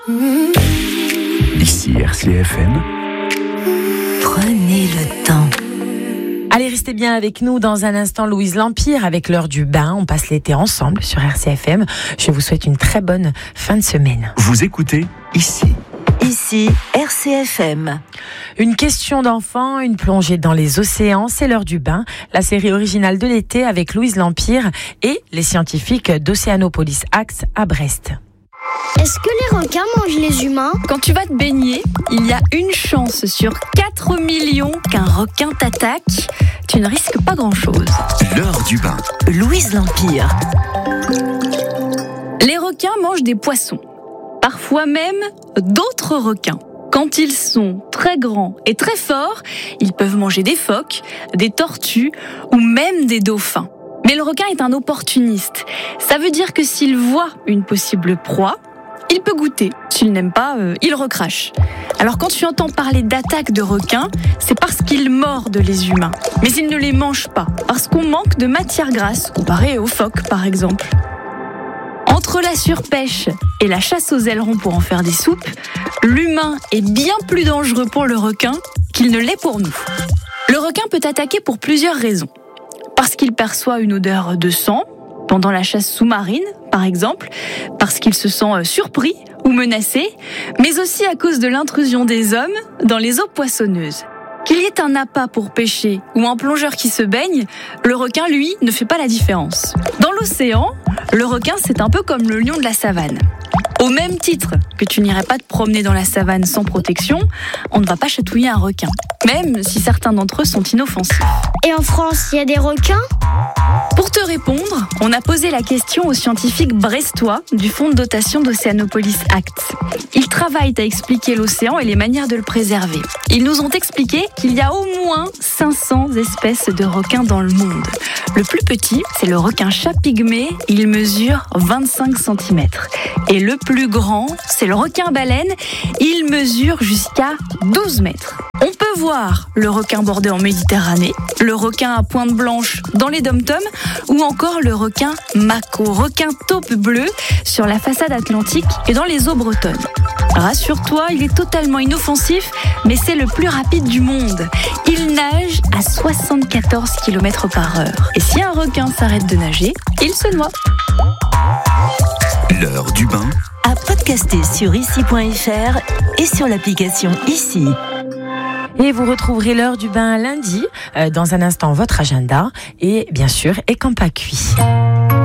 Ici RCFM. Prenez le temps. Allez, restez bien avec nous dans un instant. Louise L'Empire avec l'heure du bain. On passe l'été ensemble sur RCFM. Je vous souhaite une très bonne fin de semaine. Vous écoutez Ici. Ici RCFM. Une question d'enfant, une plongée dans les océans, c'est l'heure du bain. La série originale de l'été avec Louise L'Empire et les scientifiques d'Océanopolis Axe à Brest. Est-ce que les requins mangent les humains ? Quand tu vas te baigner, il y a une chance sur 4 millions qu'un requin t'attaque. Tu ne risques pas grand-chose. L'heure du bain. Louise L'Empire. Les requins mangent des poissons, parfois même d'autres requins. Quand ils sont très grands et très forts, ils peuvent manger des phoques, des tortues ou même des dauphins. Mais le requin est un opportuniste. Ça veut dire que s'il voit une possible proie, il peut goûter. S'il n'aime pas, il recrache. Alors quand tu entends parler d'attaque de requins, c'est parce qu'ils mordent les humains. Mais ils ne les mangent pas, parce qu'on manque de matière grasse, comparé aux phoques par exemple. Entre la surpêche et la chasse aux ailerons pour en faire des soupes, l'humain est bien plus dangereux pour le requin qu'il ne l'est pour nous. Le requin peut attaquer pour plusieurs raisons. Parce qu'il perçoit une odeur de sang, pendant la chasse sous-marine, par exemple, parce qu'il se sent surpris ou menacé, mais aussi à cause de l'intrusion des hommes dans les eaux poissonneuses. Qu'il y ait un appât pour pêcher ou un plongeur qui se baigne, le requin, lui, ne fait pas la différence. Dans l'océan, le requin, c'est un peu comme le lion de la savane. Au même titre que tu n'irais pas te promener dans la savane sans protection, on ne va pas chatouiller un requin, même si certains d'entre eux sont inoffensifs. Et en France, il y a des requins ? Pour te répondre, on a posé la question aux scientifiques brestois du fonds de dotation d'Océanopolis Axe. Ils travaillent à expliquer l'océan et les manières de le préserver. Ils nous ont expliqué qu'il y a au moins 500 espèces de requins dans le monde. Le plus petit, c'est le requin-chat pygmée, il mesure 25 cm. Et le plus grand, c'est le requin-baleine, il mesure jusqu'à 12 mètres. On peut voir le requin bordé en Méditerranée, le requin à pointe blanche dans les dom-toms ou encore le requin mako, requin taupe bleu sur la façade atlantique et dans les eaux bretonnes. Rassure-toi, il est totalement inoffensif, mais c'est le plus rapide du monde. Il nage à 74 km/h. Et si un requin s'arrête de nager, il se noie. L'heure du bain. À podcaster sur ici.fr et sur l'application Ici. Et vous retrouverez l'heure du bain lundi, dans un instant votre agenda et bien sûr Écampa Cuit.